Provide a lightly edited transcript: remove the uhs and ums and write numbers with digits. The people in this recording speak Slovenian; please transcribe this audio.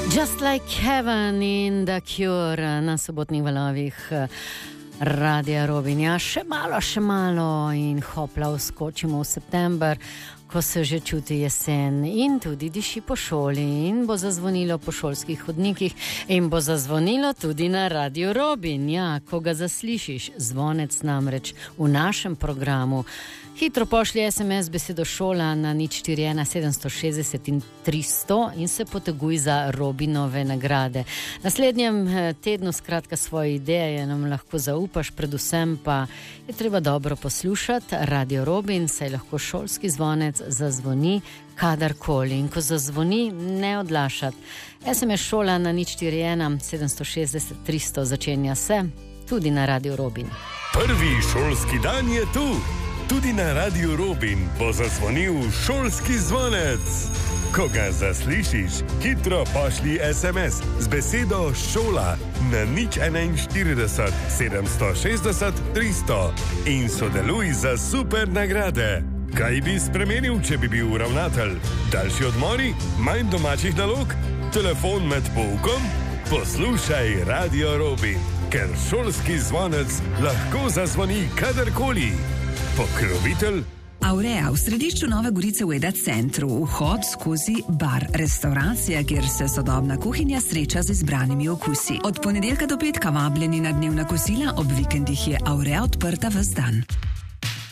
Just Like Heaven in The Cure na sobotnih valovih Radia Robin. Ja, še malo in hopla vskočimo v september, ko se že čuti jesen in tudi diši po šoli in bo zazvonilo po šolskih hodnikih in bo zazvonilo tudi na Radio Robin. Ja, ko ga zaslišiš, zvonec namreč v našem programu. Hitro pošlji SMS besedo šola na 041 760 in 300 in se poteguj za Robinove nagrade. Naslednjem tednu skratka svoje ideje nam lahko zaupaš, predvsem pa je treba dobro poslušati Radio Robin, saj lahko šolski zvonec zazvoni kadarkoli in ko zazvoni, ne odlašati. SMS šola na 041 760 300 začenja se tudi na Radio Robin. Prvi šolski dan je tu. Tudi na Radio Robin bo zazvonil šolski zvonec. Ko ga zaslišiš, hitro pošlji SMS z besedo šola na 041 760 300 in sodeluj za super nagrade. Kaj bi spremenil, če bi bil ravnatelj? Daljši odmori, manj domačih nalog, telefon med poukom? Poslušaj Radio Robin, ker šolski zvonec lahko zazvoni kadarkoli. Pokrovitelj Aurea v središču Nove Gorice v Eda centru, vhod skozi bar, restauracija, kjer se sodobna kuhinja sreča z izbranimi okusi. Od ponedeljka do petka vabljeni na dnevna kosila, ob vikendih je Aurea odprta ves dan.